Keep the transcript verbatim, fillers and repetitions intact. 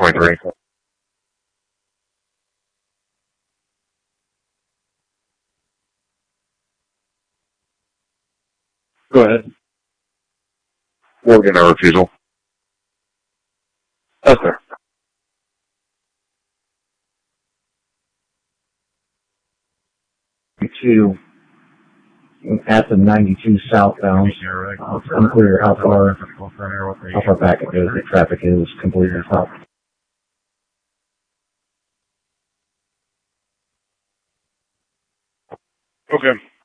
twenty-three. Go ahead. We're getting a refusal. Yes, sir. To at the ninety-two southbound. Uh, it's unclear how far, how far back it goes. The traffic is completely stopped. Okay.